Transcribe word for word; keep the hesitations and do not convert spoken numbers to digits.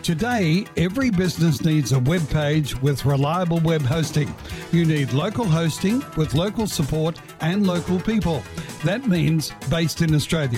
Today, every business needs a web page with reliable web hosting. You need local hosting with local support and local people. That means based in Australia.